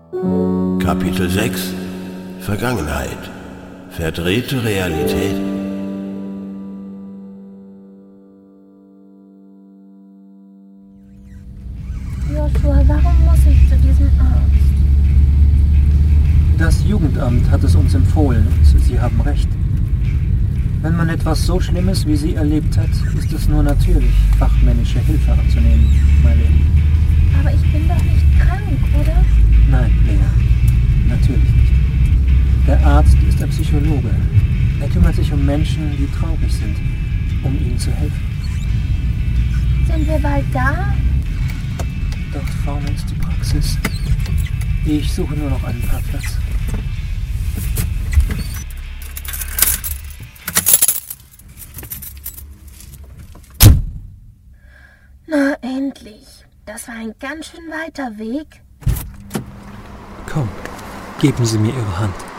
Kapitel 6 Vergangenheit. Verdrehte Realität. Joshua, warum muss ich zu diesem Arzt? Das Jugendamt hat es uns empfohlen und Sie haben recht. Wenn man etwas so Schlimmes wie Sie erlebt hat, ist es nur natürlich, fachmännische Hilfe anzunehmen, mein Leben. Aber ich bin doch nicht krank, oder? Nein, Lea, natürlich nicht. Der Arzt ist ein Psychologe. Er kümmert sich um Menschen, die traurig sind, um ihnen zu helfen. Sind wir bald da? Dort vorne ist die Praxis. Ich suche nur noch einen Parkplatz. Na, endlich. Das war ein ganz schön weiter Weg. Komm, geben Sie mir Ihre Hand.